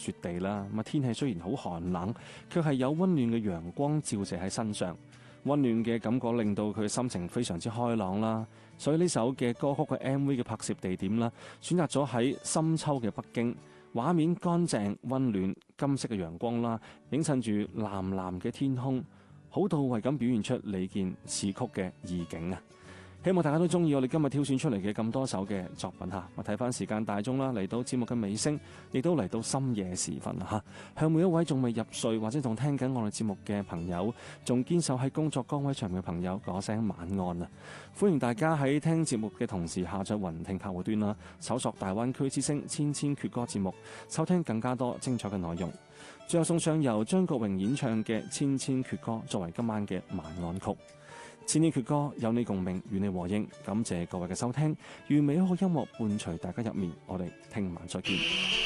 雪地啦。咁天氣雖然好寒冷，卻係有溫暖嘅陽光照射喺身上，溫暖嘅感覺令到佢心情非常之開朗啦。所以呢首嘅歌曲嘅 MV 嘅拍攝地點啦，選擇咗喺深秋嘅北京，畫面乾淨溫暖，金色嘅陽光啦，映襯住藍藍嘅天空，好到位咁表現出李健詞曲嘅意境啊！希望大家都中意我哋今日挑選出嚟嘅咁多首嘅作品吓。我睇翻時間大鐘啦，嚟到節目嘅尾聲，亦都嚟到深夜時分啦吓。向每一位仲未入睡或者仲聽緊我哋節目嘅朋友，仲堅守喺工作崗位上嘅朋友，講聲晚安啊！歡迎大家喺聽節目嘅同時下載雲聽客戶端啦，搜索大灣區之聲千千闕歌節目，收聽更加多精彩嘅內容。最後送上由張國榮演唱嘅《千千闕歌》作為今晚嘅晚安曲。千千闕歌有你共鳴，與你和應。感謝各位嘅收聽，願美好音樂伴隨大家入眠。我哋聽晚再見。